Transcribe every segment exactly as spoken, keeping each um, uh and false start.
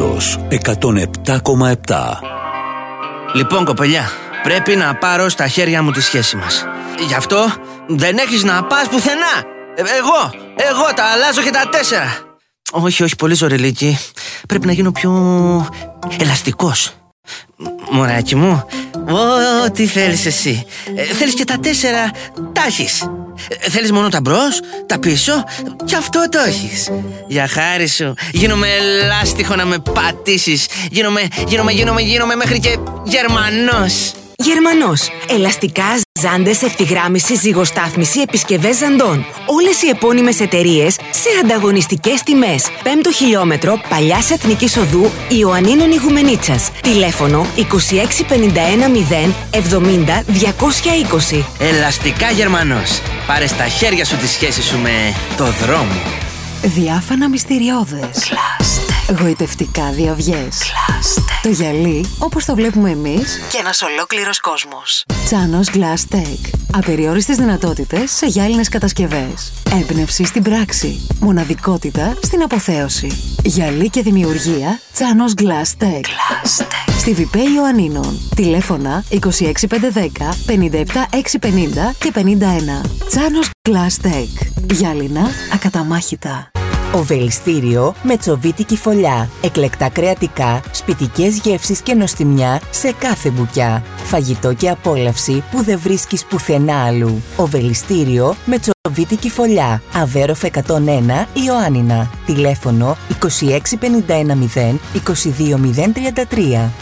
Ήθος εκατόν επτά κόμμα επτά. Λοιπόν, κοπελιά, πρέπει να πάρω στα χέρια μου τη σχέση μας. Γι' αυτό δεν έχεις να πας πουθενά. ε, Εγώ, εγώ τα αλλάζω και τα τέσσερα. Όχι, όχι, πολύ ζωρελίκι. Πρέπει να γίνω πιο ελαστικός. Μωράκι μου, ό,τι θέλεις εσύ. ε, Θέλεις και τα τέσσερα, τα έχεις. ε, Θέλεις μόνο τα μπρος, τα πίσω, και αυτό το έχεις. Για χάρη σου, γίνομαι ελάστιχο να με πατήσεις. Γίνομαι, γίνομαι, γίνομαι, γίνομαι μέχρι και Γερμανός. Γερμανός. Ελαστικά, ζάντες, ευθυγράμμιση, ζυγοστάθμιση, επισκευές ζαντών. Όλες οι επώνυμες εταιρείες σε ανταγωνιστικές τιμές. Πέμπτο χιλιόμετρο Παλιάς Εθνικής Οδού Ιωαννίνων Ιγουμενίτσας. Τηλέφωνο είκοσι έξι πενήντα ένα μηδέν εβδομήντα διακόσια είκοσι. Ελαστικά Γερμανός. Πάρε στα χέρια σου τη σχέση σου με το δρόμο. Διάφανα μυστηριώδες. Κλάστε. Γοητευτικά διαυγές. Κλάστε. Το γυαλί όπως το βλέπουμε εμείς Και ένας ολόκληρος κόσμος. Τσάνος Glass Tech. Απεριόριστες δυνατότητες σε γυάλινες κατασκευές. Έμπνευση στην πράξη. Μοναδικότητα στην αποθέωση. Γυαλί και δημιουργία Τσάνος Glass Tech. Glass Tech. Στη Βιπέ Ιωαννίνων. Τηλέφωνα είκοσι έξι πεντακόσια δέκα πενήντα επτά εξακόσια πενήντα και πενήντα ένα. Τσάνος Glass Tech. Γυάλινα ακαταμάχητα. Οβελιστήριο με τσοβίτικη φωλιά. Εκλεκτά κρεατικά, σπιτικές γεύσεις και νοστιμιά σε κάθε μπουκιά. Φαγητό και απόλαυση που δεν βρίσκεις πουθενά αλλού. Οβελιστήριο με τσοβίτικη φωλιά. Αβέροφ εκατόν ένα Ιωάννινα. Τηλέφωνο είκοσι έξι πενήντα ένα μηδέν είκοσι δύο μηδέν τριάντα τρία.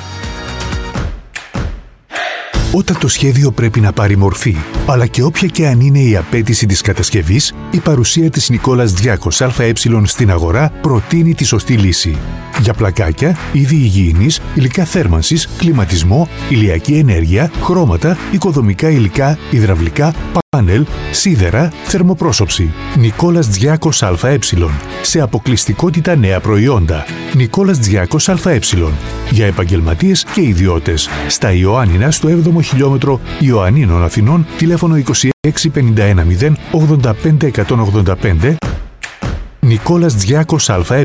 Όταν το σχέδιο πρέπει να πάρει μορφή, αλλά και όποια και αν είναι η απέτηση της κατασκευής, η παρουσία της Νικόλας Διάκος ΑΕ στην αγορά προτείνει τη σωστή λύση. Για πλακάκια, είδη υγιεινής, υλικά θέρμανσης, κλιματισμό, ηλιακή ενέργεια, χρώματα, οικοδομικά υλικά, υδραυλικά, πάνελ, σίδερα, θερμοπρόσωψη. Νικόλας Διάκος ΑΕ. Σε αποκλειστικότητα νέα προϊόντα. Νικόλας Διάκος ΑΕ. Για επαγγελματίες και ιδιώτες. Στα Ιωάννινα, στο έβδομο χιλιόμετρο Ιωαννίνων Αθηνών, τηλέφωνο είκοσι έξι πενήντα ένα μηδέν ογδόντα πέντε εκατόν ογδόντα πέντε. Νικόλας Διάκος ΑΕ.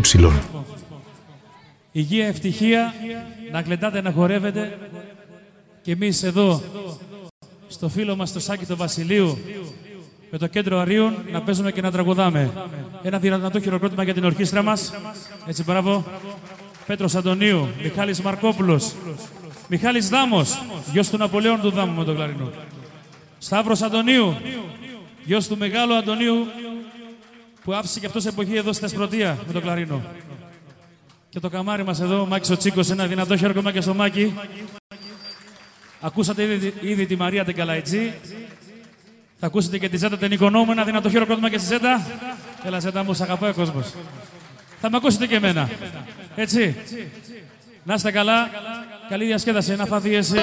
Υγεία, ευτυχία, να κλεντάτε, να χορεύετε. Και εμείς εδώ, στο φίλο μας το Σάκη του Βασιλείου, με το κέντρο Αρίων, να παίζουμε και να τραγουδάμε. Ένα δυνατό χειροκρότημα για την ορχήστρα μας. Έτσι, μπράβο. Πέτρος Αντωνίου, Μιχάλης Μαρκόπουλος, Μιχάλης Δάμος, γιος του Ναπολέων του Δάμου με τον κλαρινό. Σταύρος Αντωνίου, γιος του Μεγάλου Αντωνίου, που άφησε και αυτός εποχή εδώ στη Θεσπρωτεία με τον κλαρινό. Και το καμάρι μας εδώ, ο Μάκης ο Τσίκος, ένα δυνατό χειροκρότημα και στο Μάκη. Ακούσατε ήδη, ήδη τη Μαρία την Καλαϊτζή. Θα ακούσετε και τη Ζέτα την Οικονόμου, ένα δυνατό χειροκρότημα και στη Ζέτα. Έλα Ζέτα μου, σ' αγαπάει ο κόσμος. Θα με ακούσετε και εμένα. Έτσι. Να είστε καλά. Καλή διασκέδαση. Να φαθεί εσύ.